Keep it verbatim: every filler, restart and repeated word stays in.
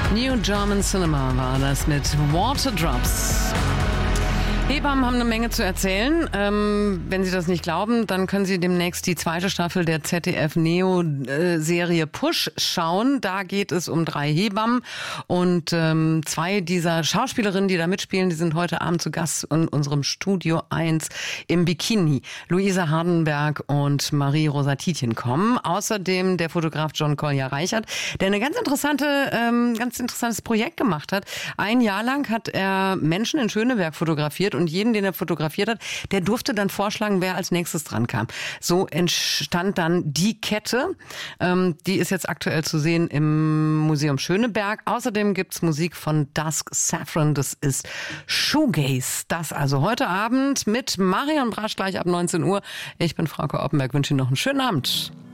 New German Cinema war das mit Water Drops. Hebammen haben eine Menge zu erzählen. Ähm, wenn Sie das nicht glauben, dann können Sie demnächst die zweite Staffel der Z D F-Neo-Serie Push schauen. Da geht es um drei Hebammen und ähm, zwei dieser Schauspielerinnen, die da mitspielen, die sind heute Abend zu Gast in unserem Studio eins im Bikini. Luisa Hardenberg und Marie-Rosa Tietjen kommen. Außerdem der Fotograf John Collier Reichert, der eine ganz interessante, ähm, ganz interessantes Projekt gemacht hat. Ein Jahr lang hat er Menschen in Schöneberg fotografiert und jeden, den er fotografiert hat, der durfte dann vorschlagen, wer als nächstes dran kam. So entstand dann Die Kette. Ähm, die ist jetzt aktuell zu sehen im Museum Schöneberg. Außerdem gibt's Musik von Dusk Saffron. Das ist Shoegaze. Das also heute Abend mit Marion Brasch gleich ab neunzehn Uhr. Ich bin Frauke Oppenberg, wünsche Ihnen noch einen schönen Abend.